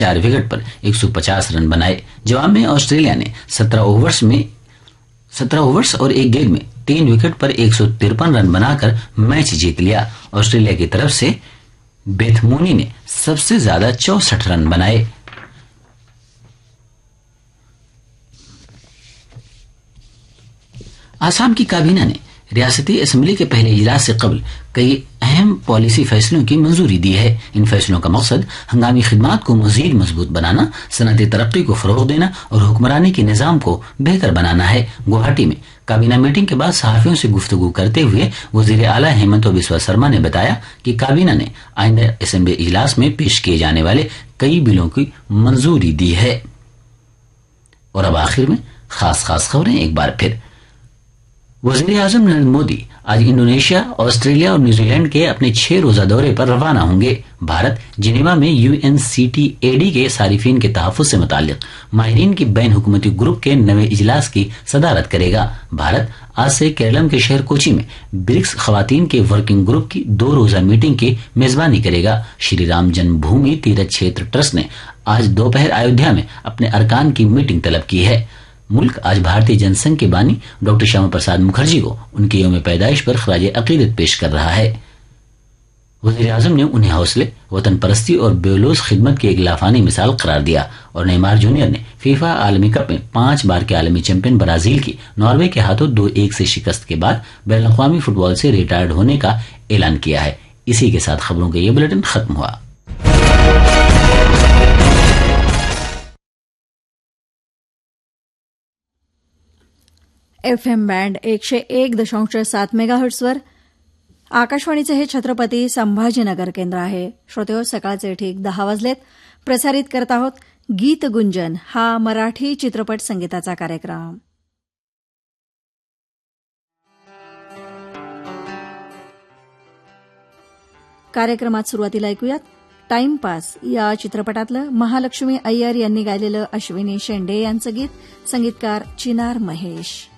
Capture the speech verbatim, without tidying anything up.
चार विकेट पर एक सौ पचास रन बनाए। जवाब में ऑस्ट्रेलिया ने सत्रह ओवर्स में सत्रह ओवर्स और एक गेंद में तीन विकेट पर एक सौ तिरपन रन बनाकर मैच जीत लिया। ऑस्ट्रेलिया की तरफ से बेथमूनी ने सबसे ज्यादा चौसठ रन बनाए। आसाम की काबीना ने रियासती असेंबली के पहले इजलास से कबल कई अहम पॉलिसी फैसलों की मंजूरी दी है। इन फैसलों का मकसद हंगामी खिदमात को मजीद मजबूत बनाना, सनअती तरक्की को फरोग देना और हुक्मरानी के निजाम को बेहतर बनाना है। गुवाहाटी में काबीना मीटिंग के बाद सहाफियों से गुफ्तगू करते हुए वजीर आला हेमंत बिस्वा शर्मा ने बताया कि काबीना ने आइंदा असेंबली इजलास में पेश किए जाने वाले कई बिलों की मंजूरी दी है। और अब आखिर में खास खास खबरें एक बार फिर। वज़ीर आज़म नरेंद्र मोदी आज इंडोनेशिया, ऑस्ट्रेलिया और न्यूजीलैंड के अपने छह रोजा दौरे पर रवाना होंगे। भारत जिनेवा में यूएनसीटीएडी के सारिफिन के तहफ़्फ़ुज़ से मुताल्लिक माहिरीन की बैन हुकूमती ग्रुप के नवे इजलास की सदारत करेगा। भारत आज से केरलम के शहर कोची में ब्रिक्स खवातीन के वर्किंग ग्रुप की दो रोजा मीटिंग की मेजबानी करेगा। श्री राम जन्मभूमि तीर्थ क्षेत्र ट्रस्ट ने आज दोपहर अयोध्या में अपने अरकान की मीटिंग तलब की है। मुल्क आज भारतीय जनसंघ के बानी डॉक्टर श्यामा प्रसाद मुखर्जी को उनके यौम पैदाइश पर खराज अकीदत पेश कर रहा है। वज़ीर आज़म ने उन्हें हौसले, वतन परस्ती और बेलौस खिदमत की एक लाफानी मिसाल करार दिया। और नेमार जूनियर ने फीफा आलमी कप में पांच बार के आलमी चैंपियन ब्राजील की नॉर्वे के हाथों दो एक से शिकस्त के बाद बैन अक़वामी फुटबॉल से रिटायर्ड होने का ऐलान किया है। इसी के साथ खबरों का ये बुलेटिन खत्म हुआ। एफ एम बँड एकशे एक दशांश सात मेगाहर्ट्झवर आकाशवाणीचे हे छत्रपती संभाजीनगर केंद्र आहे. श्रोतेहो, सकाळचे ठीक दहा वाजलेत. प्रसारित करत आहोत गीत गुंजन हा मराठी चित्रपट संगीताचा कार्यक्रम. कार्यक्रमात सुरुवातीला ऐकूयात टाइमपास या चित्रपटातलं महालक्ष्मी अय्यर यांनी गायलेलं अश्विनी शेंडे यांचं गीत. संगीतकार चिनार महेश.